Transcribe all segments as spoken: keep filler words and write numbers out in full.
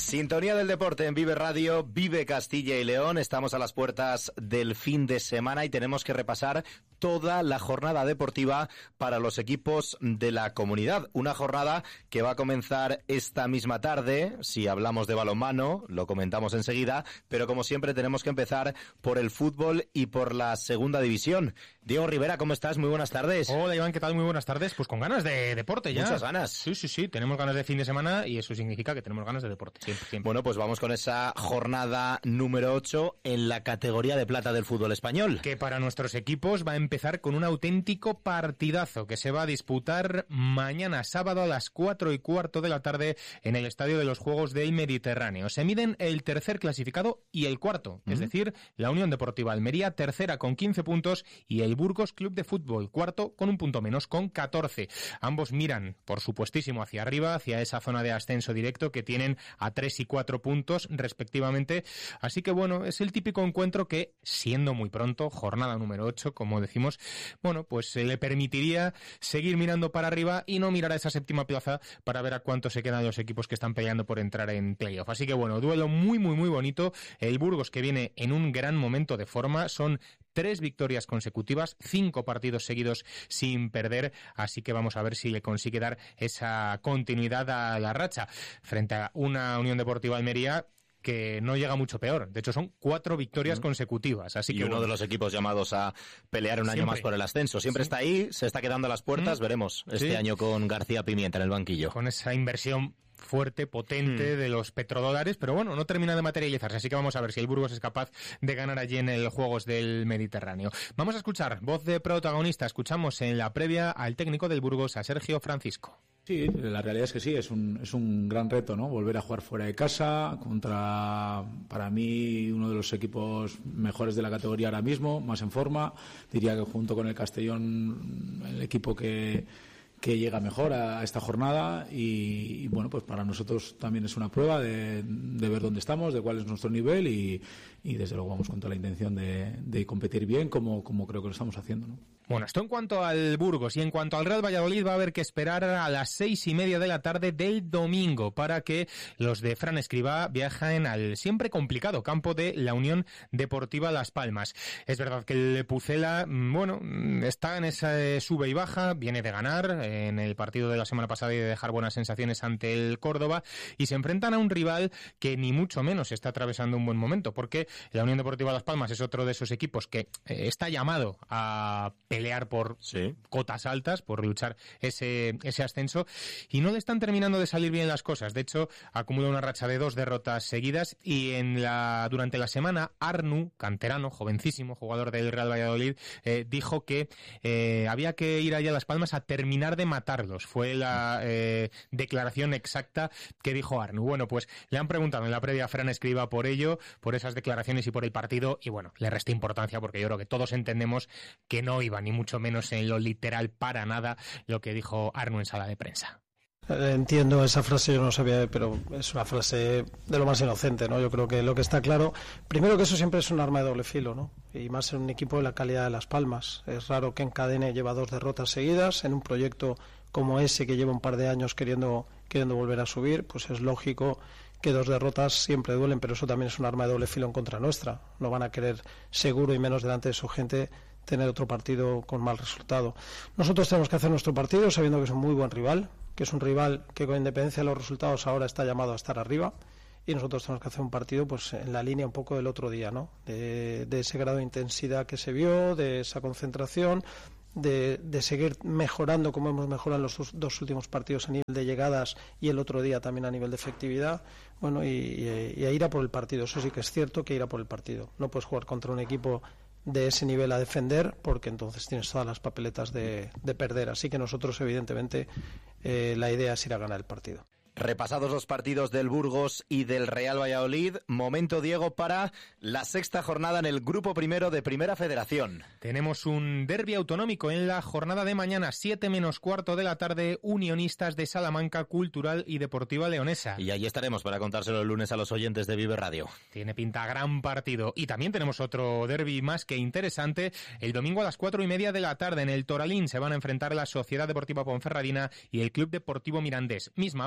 Sintonía del deporte en Vive Radio, Vive Castilla y León. Estamos a las puertas del fin de semana y tenemos que repasar toda la jornada deportiva para los equipos de la comunidad. Una jornada que va a comenzar esta misma tarde. Si hablamos de balonmano, lo comentamos enseguida, pero como siempre tenemos que empezar por el fútbol y por la segunda división. Diego Rivera, ¿cómo estás? Muy buenas tardes. Hola Iván, ¿qué tal? Muy buenas tardes. Pues con ganas de deporte ya. Muchas ganas. Sí, sí, sí, tenemos ganas de fin de semana y eso significa que tenemos ganas de deporte. Siempre, siempre. Bueno, pues vamos con esa jornada número ocho en la categoría de plata del fútbol español. Que para nuestros equipos va a empezar con un auténtico partidazo que se va a disputar mañana sábado a las cuatro y cuarto de la tarde en el Estadio de los Juegos del Mediterráneo. Se miden el tercer clasificado y el cuarto, uh-huh. es decir, la Unión Deportiva Almería, tercera con quince puntos y el Burgos Club de Fútbol, cuarto con un punto menos, con catorce. Ambos miran, por supuestísimo, hacia arriba, hacia esa zona de ascenso directo que tienen a tres y cuatro puntos respectivamente. Así que bueno, es el típico encuentro que, siendo muy pronto, jornada número ocho, como decimos, bueno, pues se le permitiría seguir mirando para arriba y no mirar a esa séptima plaza para ver a cuánto se quedan los equipos que están peleando por entrar en playoff. Así que bueno, duelo muy, muy, muy bonito. El Burgos, que viene en un gran momento de forma, son tres victorias consecutivas, cinco partidos seguidos sin perder, así que vamos a ver si le consigue dar esa continuidad a la racha frente a una Unión Deportiva Almería que no llega mucho peor. De hecho, son cuatro victorias mm. consecutivas. Así y que uno bueno, de los equipos llamados a pelear un siempre. año más por el ascenso. Siempre sí. está ahí, se está quedando a las puertas. Mm. Veremos este sí. año con García Pimienta en el banquillo. Con esa inversión fuerte, potente mm. de los petrodólares, pero bueno, no termina de materializarse, así que vamos a ver si el Burgos es capaz de ganar allí en el Juegos del Mediterráneo. Vamos a escuchar voz de protagonista. Escuchamos en la previa al técnico del Burgos, a Sergio Francisco. Sí, la realidad es que sí, es un, es un gran reto, ¿no? Volver a jugar fuera de casa contra, para mí, uno de los equipos mejores de la categoría ahora mismo, más en forma. Diría que junto con el Castellón, el equipo que que llega mejor a esta jornada y, y bueno, pues para nosotros también es una prueba de, de ver dónde estamos, de cuál es nuestro nivel y, y desde luego vamos con toda la intención de, de competir bien como, como creo que lo estamos haciendo, ¿no? Bueno, esto en cuanto al Burgos, y en cuanto al Real Valladolid va a haber que esperar a las seis y media de la tarde del domingo para que los de Fran Escribá viajen al siempre complicado campo de la Unión Deportiva Las Palmas. Es verdad que el Pucela, bueno, está en esa sube y baja, viene de ganar en el partido de la semana pasada y de dejar buenas sensaciones ante el Córdoba, y se enfrentan a un rival que ni mucho menos está atravesando un buen momento, porque la Unión Deportiva Las Palmas es otro de esos equipos que eh, está llamado a pelear por sí. cotas altas, por luchar ese ese ascenso, y no le están terminando de salir bien las cosas. De hecho, acumula una racha de dos derrotas seguidas, y en la durante la semana Arnu, canterano, jovencísimo, jugador del Real Valladolid, eh, dijo que eh, había que ir allá a Las Palmas a terminar de matarlos. Fue la eh, declaración exacta que dijo Arnu. Bueno, pues le han preguntado en la previa a Fran Escribá por ello, por esas declaraciones y por el partido, y bueno, le resta importancia porque yo creo que todos entendemos que no iba ni mucho menos en lo literal para nada lo que dijo Arnu en sala de prensa. Entiendo esa frase, yo no sabía, pero es una frase de lo más inocente, ¿no? Yo creo que lo que está claro, primero que eso siempre es un arma de doble filo, ¿no? Y más en un equipo de la calidad de Las Palmas. Es raro que encadene, lleva dos derrotas seguidas en un proyecto como ese que lleva un par de años queriendo queriendo volver a subir, pues es lógico que dos derrotas siempre duelen, pero eso también es un arma de doble filo en contra nuestra. No van a querer, seguro y menos delante de su gente, tener otro partido con mal resultado. Nosotros tenemos que hacer nuestro partido sabiendo que es un muy buen rival, que es un rival que con independencia de los resultados ahora está llamado a estar arriba, y nosotros tenemos que hacer un partido pues en la línea un poco del otro día, ¿no? De, de ese grado de intensidad que se vio, de esa concentración, de, de seguir mejorando como hemos mejorado en los dos, dos últimos partidos a nivel de llegadas y el otro día también a nivel de efectividad, bueno, y, y, y a ir a por el partido. Eso sí que es cierto, que ir a por el partido. No puedes jugar contra un equipo de ese nivel a defender, porque entonces tienes todas las papeletas de, de perder. Así que nosotros, evidentemente, eh, la idea es ir a ganar el partido. Repasados los partidos del Burgos y del Real Valladolid, momento, Diego, para la sexta jornada en el Grupo Primero de Primera Federación. Tenemos un derbi autonómico en la jornada de mañana, siete menos cuarto de la tarde, Unionistas de Salamanca, Cultural y Deportiva Leonesa. Y allí estaremos para contárselo el lunes a los oyentes de Vive Radio. Tiene pinta gran partido. Y también tenemos otro derbi más que interesante. El domingo a las cuatro y media de la tarde en el Toralín se van a enfrentar la Sociedad Deportiva Ponferradina y el Club Deportivo Mirandés. Misma hora, cuatro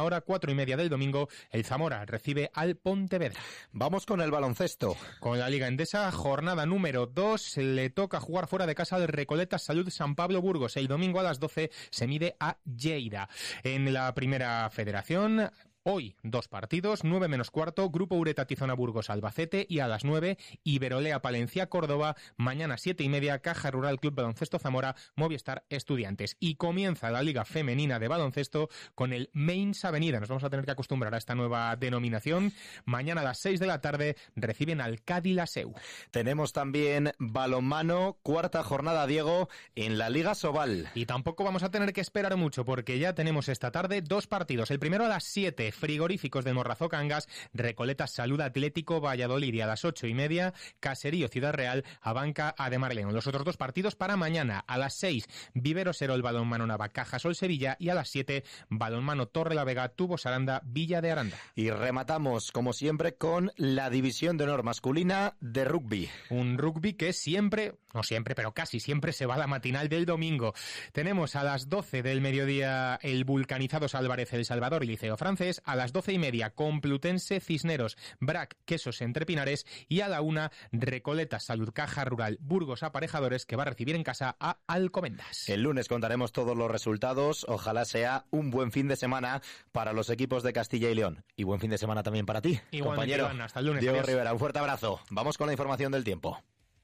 cuatro y media del domingo, el Zamora recibe al Pontevedra. Vamos con el baloncesto. Con la Liga Endesa, jornada número dos, le toca jugar fuera de casa al Recoletas Salud San Pablo Burgos. El domingo a las doce se mide a Lleida. En la primera federación, hoy dos partidos, nueve menos cuarto, Grupo Ureta Tizona Burgos Albacete, y a las nueve Iberolea Palencia Córdoba, mañana siete y media Caja Rural Club Baloncesto Zamora Movistar Estudiantes. Y comienza la Liga Femenina de Baloncesto con el Mains Avenida. Nos vamos a tener que acostumbrar a esta nueva denominación. Mañana a las seis de la tarde reciben al Cádiz Laseu. Tenemos también balonmano, cuarta jornada, Diego, en la Liga Sobal. Y tampoco vamos a tener que esperar mucho porque ya tenemos esta tarde dos partidos. El primero a las siete, Frigoríficos de Morrazo Cangas, Recoletas Salud Atlético Valladolid, y a las ocho y media, Caserío Ciudad Real, Abanca Ademar León. Los otros dos partidos para mañana, a las seis, Viveros Serol Balonmano Nava Cajasol Sevilla, y a las siete, Balonmano Torre la Vega Tubos Aranda Villa de Aranda. Y rematamos, como siempre, con la División de Honor masculina de rugby. Un rugby que siempre, no siempre, pero casi siempre se va a la matinal del domingo. Tenemos a las doce del mediodía el Vulcanizados Álvarez El Salvador y Liceo Francés, a las doce y media Complutense Cisneros Brac Quesos Entre Pinares, y a la una Recoletas Salud Caja Rural Burgos Aparejadores, que va a recibir en casa a Alcobendas. El lunes contaremos todos los resultados. Ojalá sea un buen fin de semana para los equipos de Castilla y León, y buen fin de semana también para ti, igualmente, compañero. Iván, hasta el lunes. Diego Adiós. Rivera, un fuerte abrazo. Vamos con la información del tiempo.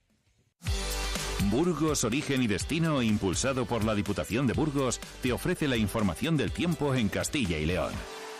Burgos, Origen y Destino, impulsado por la Diputación de Burgos, te ofrece la información del tiempo en Castilla y León.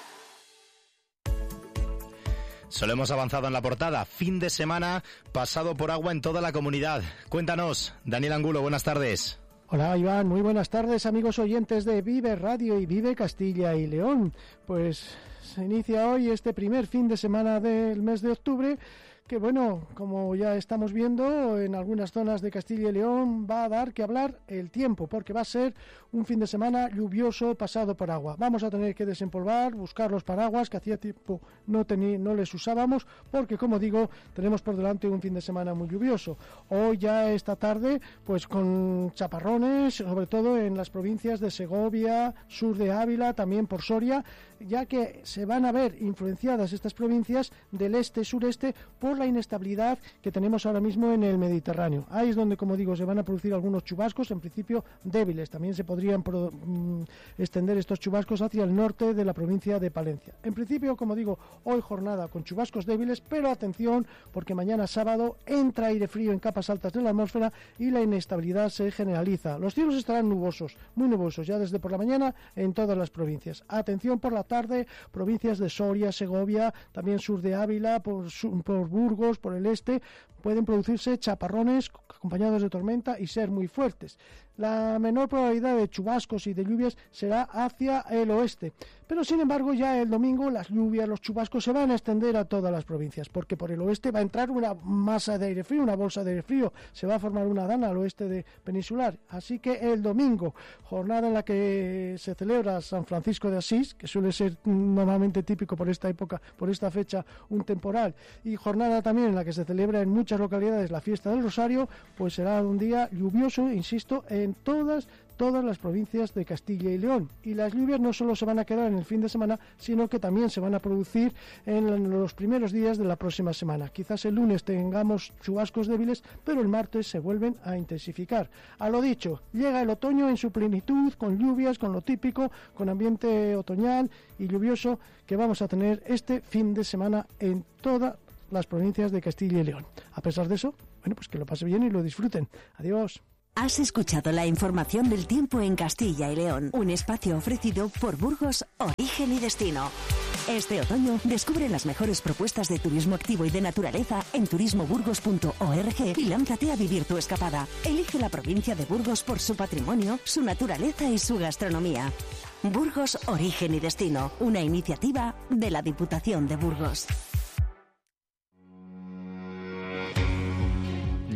Solo hemos avanzado en la portada. Fin de semana pasado por agua en toda la comunidad. Cuéntanos, Daniel Angulo, buenas tardes. Hola Iván, muy buenas tardes amigos oyentes de Vive Radio y Vive Castilla y León. Pues se inicia hoy este primer fin de semana del mes de octubre, que bueno, como ya estamos viendo, en algunas zonas de Castilla y León va a dar que hablar el tiempo, porque va a ser un fin de semana lluvioso pasado por agua. Vamos a tener que desempolvar, buscar los paraguas que hacía tiempo no, tení, no les usábamos, porque como digo, tenemos por delante un fin de semana muy lluvioso. Hoy ya esta tarde, pues con chaparrones, sobre todo en las provincias de Segovia, sur de Ávila, también por Soria, ya que se van a ver influenciadas estas provincias del este-sureste por la inestabilidad que tenemos ahora mismo en el Mediterráneo. Ahí es donde, como digo, se van a producir algunos chubascos, en principio débiles. También se podrían pro, mm, extender estos chubascos hacia el norte de la provincia de Palencia. En principio, como digo, hoy jornada con chubascos débiles, pero atención, porque mañana sábado entra aire frío en capas altas de la atmósfera y la inestabilidad se generaliza. Los cielos estarán nubosos, muy nubosos, ya desde por la mañana en todas las provincias. Atención por la tarde, provincias de Soria, Segovia, también sur de Ávila, por, por Burgos, por el este, pueden producirse chaparrones acompañados de tormenta y ser muy fuertes. La menor probabilidad de chubascos y de lluvias será hacia el oeste, pero sin embargo ya el domingo las lluvias, los chubascos se van a extender a todas las provincias, porque por el oeste va a entrar una masa de aire frío, una bolsa de aire frío, se va a formar una dana al oeste de peninsular, así que el domingo, jornada en la que se celebra San Francisco de Asís, que suele ser normalmente típico por esta época, por esta fecha, un temporal, y jornada también en la que se celebra en muchas localidades la fiesta del Rosario, pues será un día lluvioso, insisto, en todas todas las provincias de Castilla y León. Y las lluvias no solo se van a quedar en el fin de semana, sino que también se van a producir en los primeros días de la próxima semana. Quizás el lunes tengamos chubascos débiles, pero el martes se vuelven a intensificar. A lo dicho, llega el otoño en su plenitud, con lluvias, con lo típico, con ambiente otoñal y lluvioso que vamos a tener este fin de semana en todas las provincias de Castilla y León. A pesar de eso, bueno, pues que lo pase bien y lo disfruten. Adiós. Has escuchado la información del tiempo en Castilla y León, un espacio ofrecido por Burgos, Origen y Destino. Este otoño descubre las mejores propuestas de turismo activo y de naturaleza en turismo burgos punto org y lánzate a vivir tu escapada. Elige la provincia de Burgos por su patrimonio, su naturaleza y su gastronomía. Burgos, Origen y Destino, una iniciativa de la Diputación de Burgos.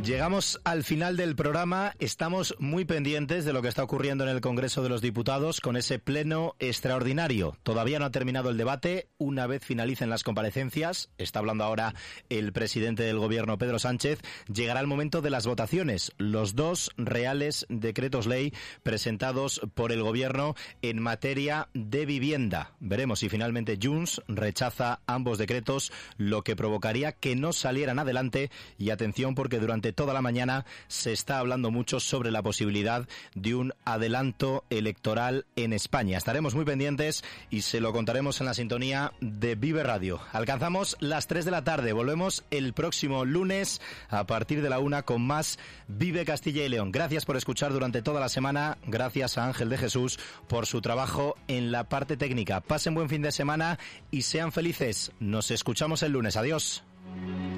Llegamos al final del programa, estamos muy pendientes de lo que está ocurriendo en el Congreso de los Diputados con ese pleno extraordinario. Todavía no ha terminado el debate, una vez finalicen las comparecencias, está hablando ahora el presidente del Gobierno, Pedro Sánchez, llegará el momento de las votaciones, los dos reales decretos ley presentados por el Gobierno en materia de vivienda. Veremos si finalmente Junts rechaza ambos decretos, lo que provocaría que no salieran adelante, y atención porque durante toda la mañana se está hablando mucho sobre la posibilidad de un adelanto electoral en España. Estaremos muy pendientes y se lo contaremos en la sintonía de Vive Radio. Alcanzamos las tres de la tarde. Volvemos el próximo lunes a partir de la una con más Vive Castilla y León. Gracias por escuchar durante toda la semana. Gracias a Ángel de Jesús por su trabajo en la parte técnica. Pasen buen fin de semana y sean felices. Nos escuchamos el lunes. Adiós.